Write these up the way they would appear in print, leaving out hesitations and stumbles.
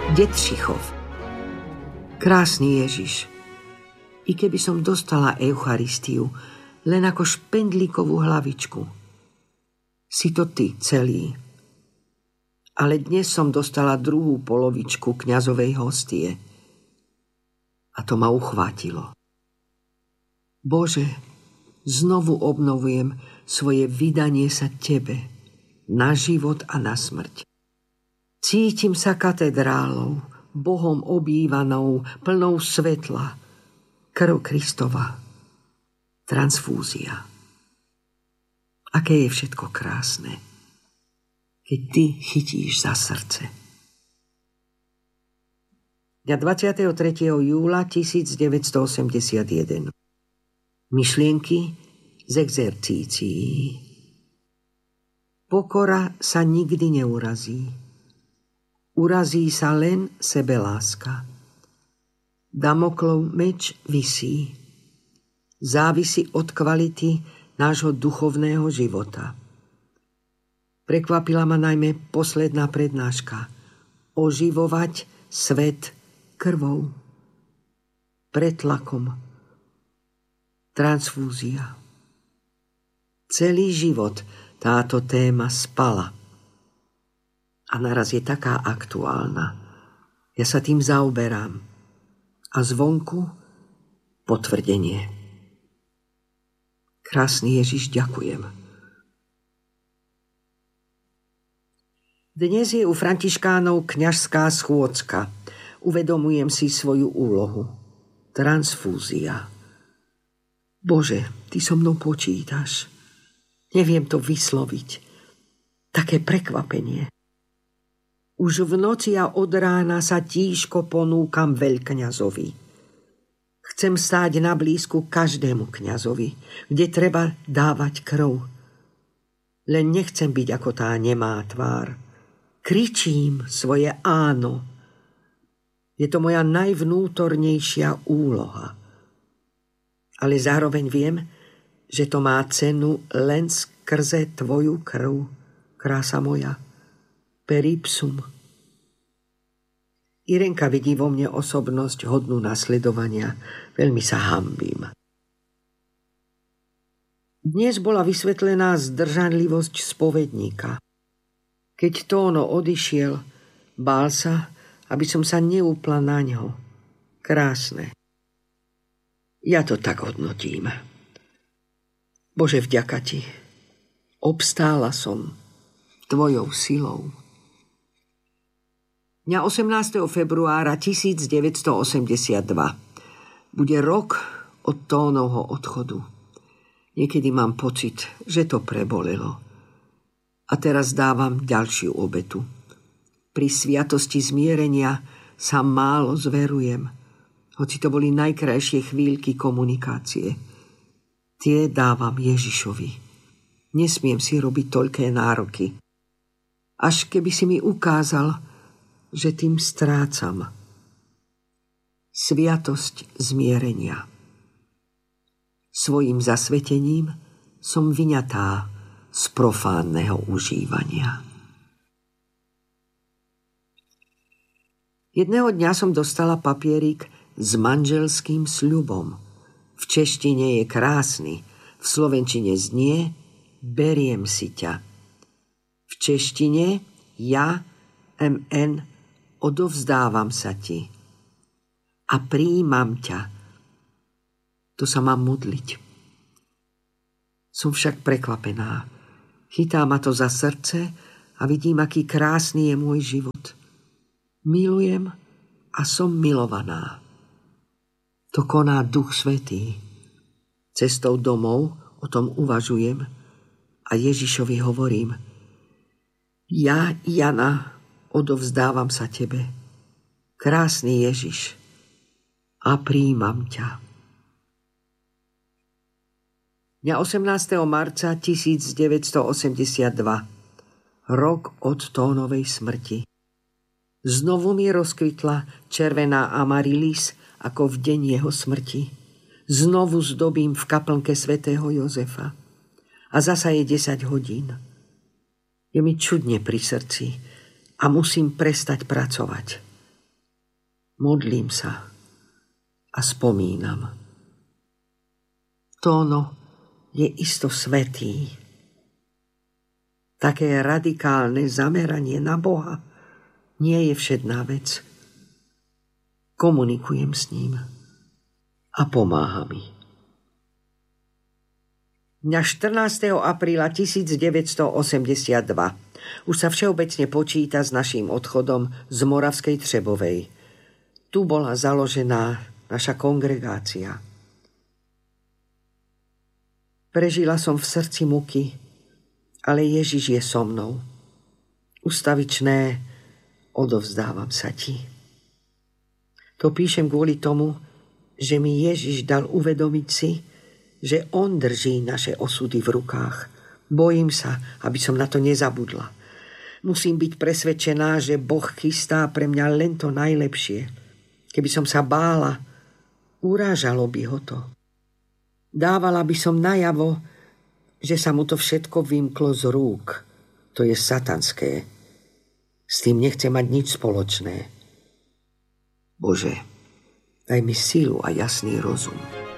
Detřichov. Krásny Ježiš. I keby som dostala Eucharistiu len ako špendlíkovú hlavičku. Si to ty celý. Ale dnes som dostala druhú polovičku kňazovej hostie. A to ma uchvátilo. Bože, znovu obnovujem svoje vydanie sa tebe na život a na smrť. Cítim sa katedrálou, Bohom obývanou, plnou svetla. Krv Kristova. Transfúzia. Aké je všetko krásne, keď ty chytíš za srdce. Dňa 23. júla 1981. Myšlienky z exercícií. Pokora sa nikdy neurazí. Urazí sa len sebeláska. Damoklov meč visí. Závisí od kvality nášho duchovného života. Prekvapila ma najmä posledná prednáška. Oživovať svet krvou. Pretlakom. Transfúzia. Celý život táto téma spala. A naraz je taká aktuálna. Ja sa tým zaoberám. A zvonku potvrdenie. Krásny Ježiš, ďakujem. Dnes je u františkánov kňažská schôdzka. Uvedomujem si svoju úlohu. Transfúzia. Bože, ty so mnou počítaš. Neviem to vysloviť. Také prekvapenie. Už v noci a od rána sa tížko ponúkam veľkňazovi. Chcem stáť na blízku každému kňazovi, kde treba dávať krv. Len nechcem byť ako tá nemá tvár. Kričím svoje áno. Je to moja najvnútornejšia úloha. Ale zároveň viem, že to má cenu len skrze tvoju krv, krása moja, per ipsum. Irenka vidí vo mne osobnosť hodnú nasledovania, veľmi sa hanbím. Dnes bola vysvetlená zdržanlivosť spovedníka. Keď Tóno odišiel, bál sa, aby som sa neúpla na ňo. Krásne. Ja to tak hodnotím. Bože, vďaka ti. Obstála som tvojou silou. Dňa 18. februára 1982 bude rok od Tónovho odchodu. Niekedy mám pocit, že to prebolelo. A teraz dávam ďalšiu obetu. Pri sviatosti zmierenia sa málo zverujem, hoci to boli najkrajšie chvíľky komunikácie. Tie dávam Ježišovi. Nesmiem si robiť toľké nároky. Až keby si mi ukázal, že tým strácam. Sviatosť zmierenia. Svojím zasvetením som vyňatá z profánneho užívania. Jedného dňa som dostala papierik s manželským sľubom. V češtine je krásny, v slovenčine znie beriem si ťa. V češtine ja, MN, odovzdávam sa ti a prijímam ťa. To sa mám modliť. Som však prekvapená. Chytá ma to za srdce a vidím, aký krásny je môj život. Milujem a som milovaná. To koná Duch Svätý. Cestou domov o tom uvažujem a Ježišovi hovorím: ja, Jana, odovzdávam sa tebe. Krásny Ježiš, a prijímam ťa. Dňa 18. marca 1982, rok od Tónovej smrti. Znovu mi rozkvitla červená amarilis ako v deň jeho smrti. Znovu zdobím v kaplnke svätého Jozefa. A zasa je 10 hodín. Je mi čudne pri srdci a musím prestať pracovať. Modlím sa a spomínam. Tóno je isto svätý. Také radikálne zameranie na Boha nie je všedná vec. Komunikujem s ním a pomáha mi. Dňa 14. apríla 1982 už sa všeobecne počíta s naším odchodom z Moravskej Třebovej. Tu bola založená naša kongregácia. Prežila som v srdci muky, ale Ježiš je so mnou. Ustavičné, odovzdávam sa ti. To píšem kvôli tomu, že mi Ježiš dal uvedomiť si, že on drží naše osudy v rukách. Bojím sa, aby som na to nezabudla. Musím byť presvedčená, že Boh chystá pre mňa len to najlepšie. Keby som sa bála, urážalo by ho to. Dávala by som najavo, že sa mu to všetko vymklo z rúk. To je satanské. S tým nechcem mať nič spoločné. Bože, daj mi silu a jasný rozum.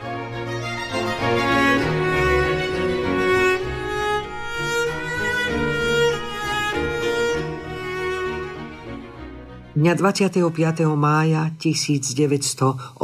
Dňa 25. mája 1982.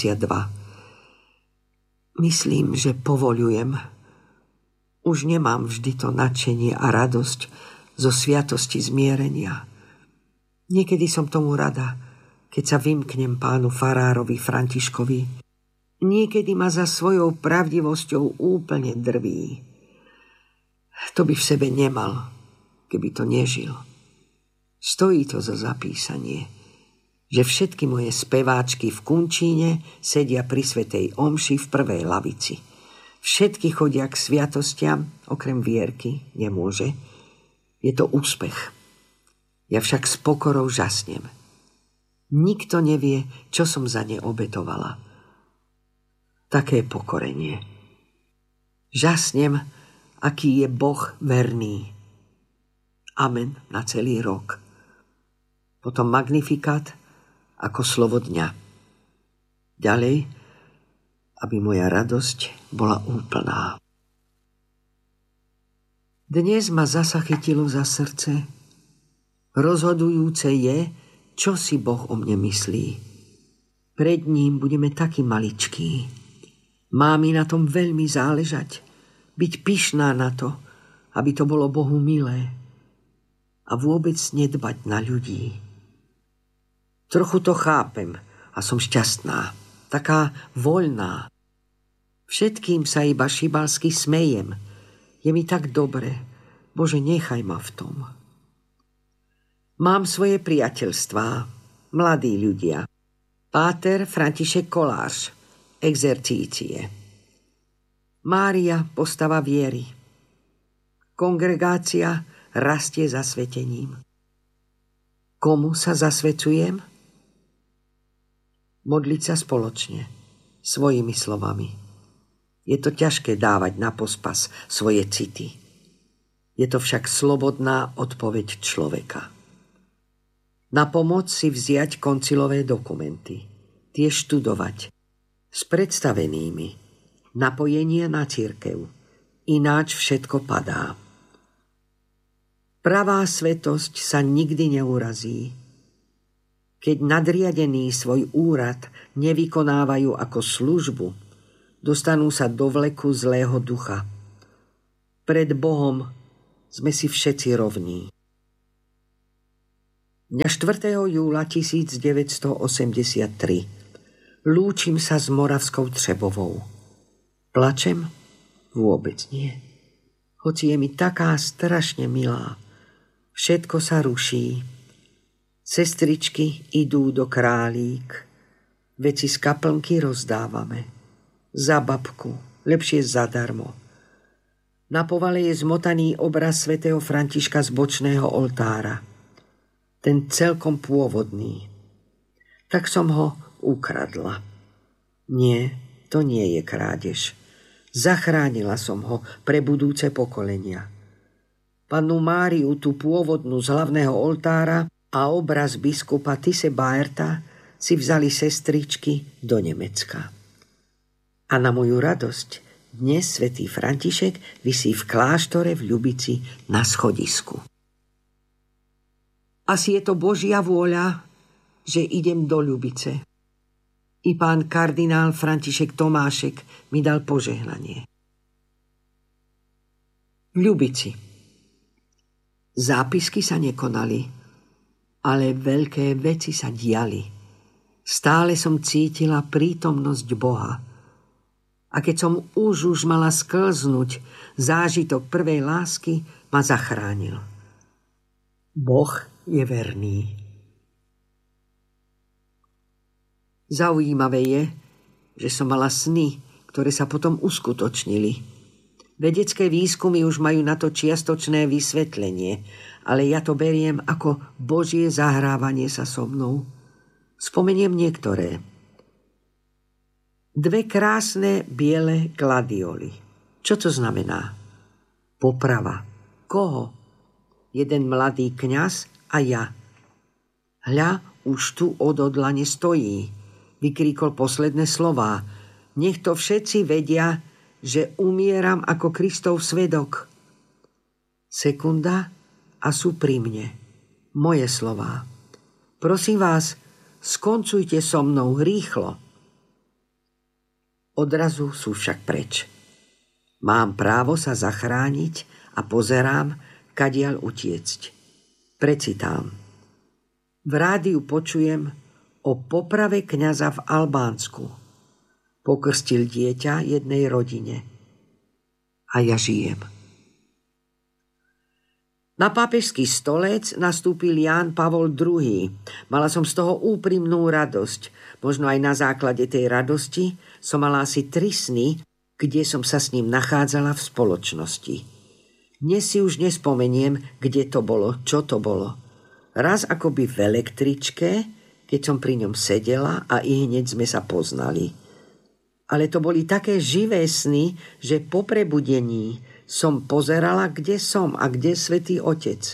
Myslím, že povoľujem. Už nemám vždy to nadšenie a radosť zo sviatosti zmierenia. Niekedy som tomu rada, keď sa vymknem pánu farárovi Františkovi. Niekedy ma za svojou pravdivosťou úplne drví. To by v sebe nemal, keby to nežil. Stojí to za zapísanie, že všetky moje speváčky v Kunčíne sedia pri svätej omši v prvej lavici. Všetky chodia k sviatostiam, okrem Vierky, nemôže. Je to úspech. Ja však s pokorou žasnem. Nikto nevie, čo som za ne obetovala. Také pokorenie. Žasnem, aký je Boh verný. Amen na celý rok. Potom Magnifikát ako slovo dňa. Ďalej, aby moja radosť bola úplná. Dnes ma zasa chytilo za srdce. Rozhodujúce je, čo si Boh o mne myslí. Pred ním budeme takí maličkí. Má mi na tom veľmi záležať. Byť pyšná na to, aby to bolo Bohu milé. A vôbec nedbať na ľudí. Trochu to chápem a som šťastná. Taká voľná. Všetkým sa iba šibalsky smejem. Je mi tak dobre. Bože, nechaj ma v tom. Mám svoje priateľstvá. Mladí ľudia. Páter František Kolář. Exercície. Mária, postava viery. Kongregácia rastie zasvetením. Komu sa zasvecujem? Modliť sa spoločne, svojimi slovami. Je to ťažké dávať na pospas svoje city. Je to však slobodná odpoveď človeka. Na pomoc si vziať koncilové dokumenty, tie študovať, s predstavenými, napojenie na cirkev, ináč všetko padá. Pravá svetosť sa nikdy neurazí. Keď nadriadení svoj úrad nevykonávajú ako službu, dostanú sa do vleku zlého ducha. Pred Bohom sme si všetci rovní. Dňa 4. júla 1983 lúčim sa s Moravskou Třebovou. Plačem? Vôbec nie. Hoci je mi taká strašne milá. Všetko sa ruší. Sestričky idú do Králík. Veci z kaplnky rozdávame. Za babku, lepšie zadarmo. Na povale je zmotaný obraz svätého Františka z bočného oltára. Ten celkom pôvodný. Tak som ho ukradla. Nie, to nie je krádež. Zachránila som ho pre budúce pokolenia. Pannu Máriu, tú pôvodnú z hlavného oltára, a obraz biskupa Tise Baerta si vzali sestričky do Nemecka. A na moju radosť dnes svätý František visí v kláštore v Ľubici na schodisku. Asi je to Božia vôľa, že idem do Ľubice. I pán kardinál František Tomášek mi dal požehnanie. V Ľubici. Zápisky sa nekonali, ale veľké veci sa diali. Stále som cítila prítomnosť Boha. A keď som už mala sklznúť, zážitok prvej lásky ma zachránil. Boh je verný. Zaujímavé je, že som mala sny, ktoré sa potom uskutočnili. Vedecké výskumy už majú na to čiastočné vysvetlenie, ale ja to beriem ako Božie zahrávanie sa so mnou. Spomeniem niektoré. 2 krásne biele gladioly. Čo to znamená? Poprava. Koho? Jeden mladý kňaz a ja. Hľa, už tu odhodlane stojí. Vykríkol posledné slová. Nech to všetci vedia, že umieram ako Kristov svedok. Sekunda a sú pri mne. Moje slová. Prosím vás, skoncujte so mnou rýchlo. Odrazu sú však preč. Mám právo sa zachrániť a pozerám, kadiaľ utiecť. Precitám. V rádiu počujem o poprave kňaza v Albánsku. Pokrstil dieťa jednej rodine. A ja žijem. Na pápežský stolec nastúpil Ján Pavol II. Mala som z toho úprimnú radosť. Možno aj na základe tej radosti som mala asi 3 sny, kde som sa s ním nachádzala v spoločnosti. Dnes si už nespomeniem, kde to bolo, čo to bolo. Raz akoby v električke, keď som pri ňom sedela a i hneď sme sa poznali. Ale to boli také živé sny, že po prebudení som pozerala, kde som a kde Svätý Otec.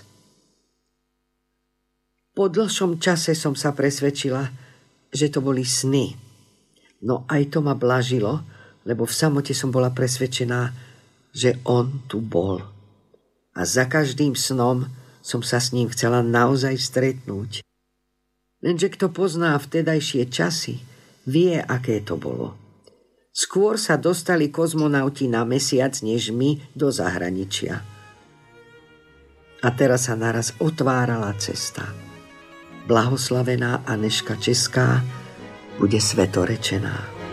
Po dlhšom čase som sa presvedčila, že to boli sny. No aj to ma blažilo, lebo v samote som bola presvedčená, že on tu bol. A za každým snom som sa s ním chcela naozaj stretnúť. Lenže kto pozná vtedajšie časy, vie, aké to bolo. Skôr sa dostali kozmonauti na mesiac, než my do zahraničia. A teraz sa naraz otvárala cesta. Blahoslavená Anežka Česká bude svetorečená.